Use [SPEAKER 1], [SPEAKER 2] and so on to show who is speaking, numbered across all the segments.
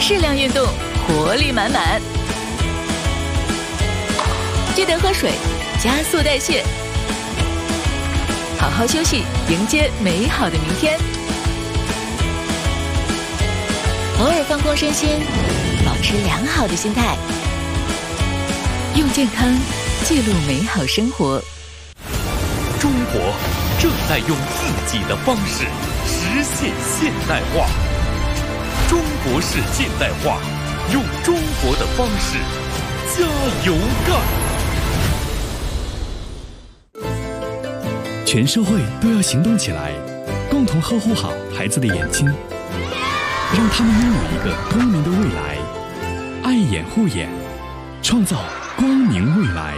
[SPEAKER 1] 适量运动，活力满满。记得喝水，加速代谢。好好休息，迎接美好的明天。偶尔放空身心，保持良好的心态，用健康记录美好生活。
[SPEAKER 2] 中国正在用自己的方式实现现代化。中国式现代化，用中国的方式加油干！
[SPEAKER 3] 全社会都要行动起来，共同呵护好孩子的眼睛，让他们拥有一个光明的未来。爱眼护眼，创造光明未来。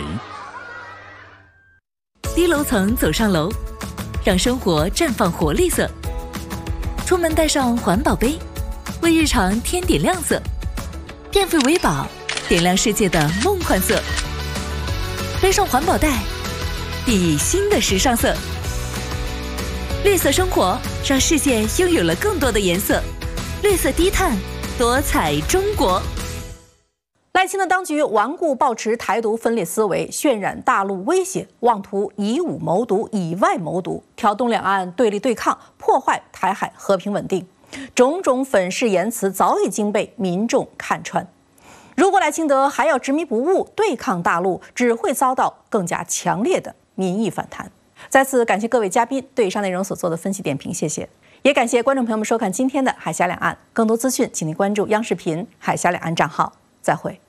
[SPEAKER 1] 低楼层走上楼，让生活绽放活力色。出门带上环保杯，为日常添点亮色。电费为宝，点亮世界的梦幻色。背上环保袋，熠熠新的时尚色。绿色生活，让世界拥有了更多的颜色。绿色低碳，多彩中国。
[SPEAKER 4] 赖清德当局顽固抱持台独分裂思维，渲染大陆威胁，妄图以武谋独、以外谋独，挑动两岸对立对抗，破坏台海和平稳定。种种粉饰言辞早已经被民众看穿。如果赖清德还要执迷不悟对抗大陆，只会遭到更加强烈的民意反弹。再次感谢各位嘉宾对以上内容所做的分析点评，谢谢。也感谢观众朋友们收看今天的海峡两岸，更多资讯请您关注央视频海峡两岸账号。再会。